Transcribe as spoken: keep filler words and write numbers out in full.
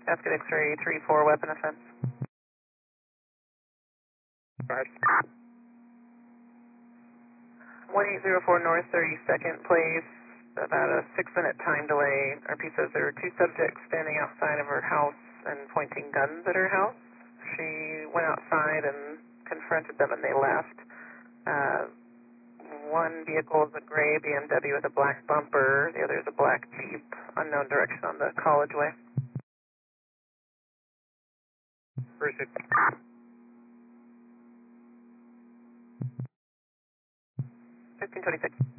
Basket X-ray three four, weapon offense. one eight zero four North thirty-second Place, about a six minute time delay. R P says there were two subjects standing outside of her house and pointing guns at her house. She went outside and confronted them and they left. Uh, one vehicle is a gray B M W with a black bumper. The other is a black Jeep, unknown direction on the College Way. Pursuit. fifteen twenty-six.